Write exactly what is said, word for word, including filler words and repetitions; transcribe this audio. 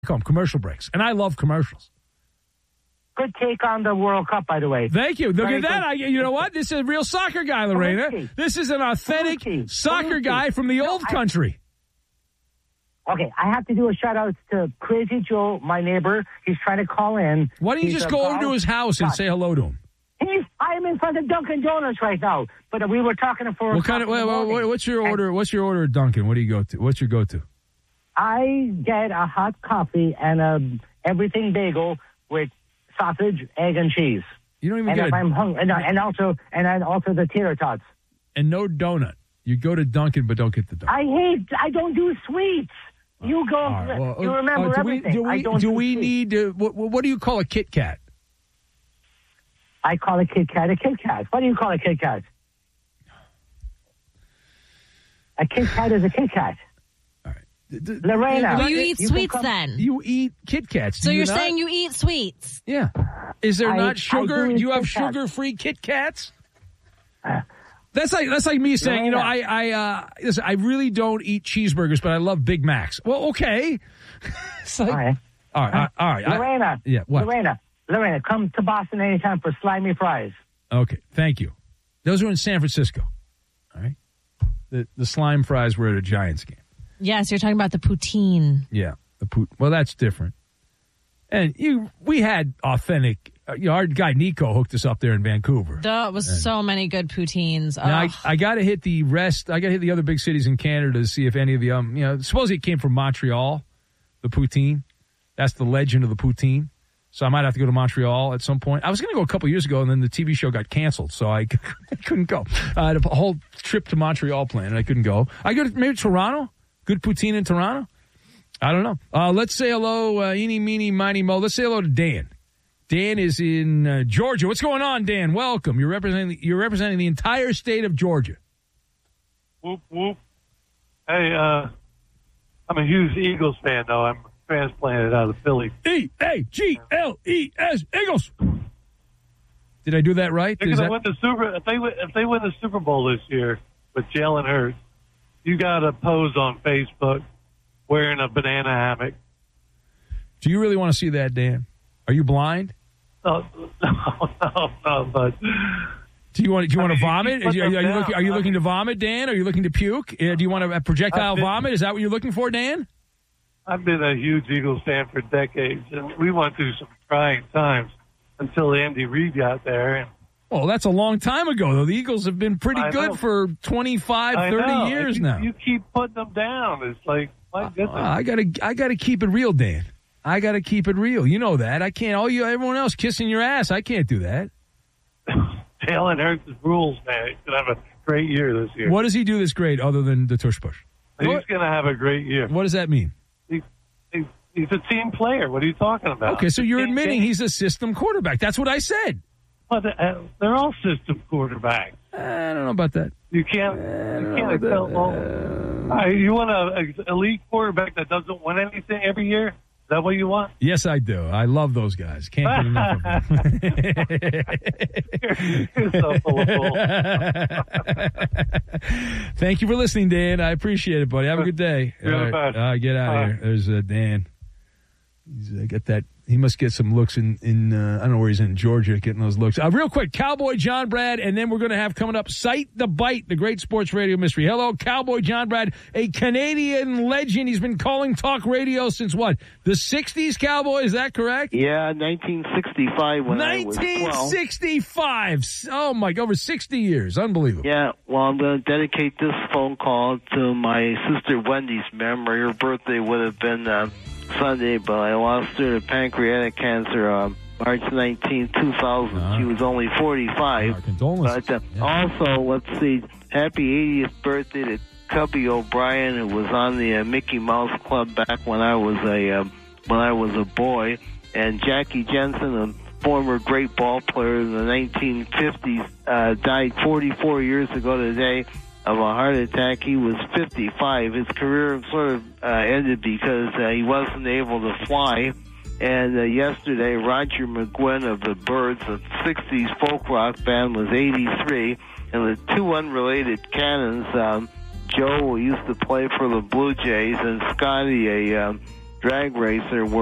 home, commercial breaks. And I love commercials. Good take on the World Cup, by the way. Thank you. Look Very at that. I, you know what? This is a real soccer guy, Lorena. Belushi. This is an authentic Belushi. soccer Belushi. guy from the No, old I- country. Okay, I have to do a shout-out to Crazy Joe, my neighbor. He's trying to call in. Why don't you He's just a go over golf to his house and nut. say hello to him? He's, I'm in front of Dunkin' Donuts right now, but we were talking for. What kind of? Wait, wait, wait, what's your And order? What's your order at Dunkin'? What do you go to? What's your go-to? I get a hot coffee and a everything bagel with sausage, egg, and cheese. You don't even And get if a, I'm hungry, and, and also and then also the tater tots. and no donut. You go to Dunkin', but don't get the donut. I hate. I don't do sweets. You go. All right, well, you uh, remember uh, do we, everything. do we, I don't do do we sweets. need to, what, what do you call a Kit Kat? I call a Kit Kat a Kit Kat. What do you call a Kit Kat? A Kit Kat is a Kit Kat. D- d- Lorena. d- You d- eat you sweets can come- then. You eat Kit Kats. do So you you're not? saying you eat sweets. Yeah. Is there I- not I sugar? do Do eat you have Kit Kats. sugar-free Kit Kats? That's like that's like me saying, you know, I I uh, listen, I really don't eat cheeseburgers, but I love Big Macs. Well, okay. It's like, All right. all right, all right. I- Lorena. yeah, what? Lorena. Lorena, come to Boston anytime for slimy fries. Okay, thank you. Those are in San Francisco. All right. The the slime fries were at a Giants game. Yes, you're talking about the poutine. Yeah, the poot. Well, that's different. And you, we had authentic. Uh, you know, our guy Nico hooked us up there in Vancouver. There was so many good poutines. Now, I, Ugh. I got to hit the rest. I got to hit the other big cities in Canada to see if any of the um. You know, supposedly it came from Montreal, the poutine. That's the legend of the poutine. So I might have to go to Montreal at some point. I was going to go a couple years ago, and then the T V show got canceled, so I, I couldn't go. I had a whole trip to Montreal planned, and I couldn't go. I go to maybe Toronto. Good poutine in Toronto. I don't know. Uh, let's say hello, uh, eeny, meeny, miny, mo. Let's say hello to Dan. Dan is in uh, Georgia. What's going on, Dan? Welcome. You're representing. You're representing the entire state of Georgia. Whoop, whoop. Hey, uh, I'm a huge Eagles fan, though. I'm transplanted out of Philly. E A G L E S Eagles. Did I do that right? They're Is gonna that- win the Super. If they win, if they win the Super Bowl this year with Jalen Hurts, you got to pose on Facebook wearing a banana hammock. Do you really want to see that, Dan? Are you blind? No, no, no, no. But Do you want? Do you I want to mean, you vomit? keep Are you, are putting you them looking? Are down. you I looking to mean- vomit, Dan? Are you looking to puke? Uh, do you want a projectile I've been- vomit? Is that what you're looking for, Dan? I've been a huge Eagles fan for decades, and we went through some trying times until Andy Reid got there. And Well, that's a long time ago, though. The Eagles have been pretty I good know. for twenty-five, I thirty know, years you, now. You keep putting them down. It's like, my goodness. Uh, I gotta, I gotta keep it real, Dan. I gotta keep it real. You know that. I can't. All you, everyone else kissing your ass. I can't do that. Jalen Hurts' rules, man. He's going to have a great year this year. What does he do that's great other than the tush push? He's What, going to have a great year. what does that mean? He, he, he's a team player. What are you talking about? Okay, so It's a you're team admitting game. he's a system quarterback. That's what I said. But uh, they're all system quarterbacks. I don't know about that. You can't. You can't. Excel, well, uh, you want an elite quarterback that doesn't win anything every year? Is that what you want? Yes, I do. I love those guys. Can't get enough of them. You're so full of bull. Thank you for listening, Dan. I appreciate it, buddy. Have a good day. You're the All right. best. Uh, get out of Bye. here. There's uh, Dan. He's uh, got that. He must get some looks in, in uh, I don't know where he's in, Georgia, getting those looks. Uh, real quick, Cowboy John Brad, and then we're going to have coming up, Sight the Bite, the great sports radio mystery. Hello, Cowboy John Brad, a Canadian legend. He's been calling talk radio since what? The sixties, Cowboy? Is that correct? Yeah, nineteen sixty-five when I was nineteen twelve. sixty-five. Oh, my, over sixty years. Unbelievable. Yeah, well, I'm going to dedicate this phone call to my sister Wendy's memory. Her birthday would have been uh, Sunday, but I lost her to pancreatic cancer on March nineteenth, two thousand. Uh-huh. She was only forty-five. Our condolences. But uh, Yeah. also, let's see, happy eightieth birthday to Cubby O'Brien, who was on the uh, Mickey Mouse Club back when I was a uh, when I was a boy, and Jackie Jensen, a former great ball player in the nineteen fifties, uh, died forty-four years ago today of a heart attack. He was fifty-five. His career sort of uh, ended because uh, he wasn't able to fly. And uh, yesterday, Roger McGuinn of the Byrds, a sixties folk rock band, was eighty-three. And the two unrelated Cannons, um, Joe, who used to play for the Blue Jays, and Scotty, a um, drag racer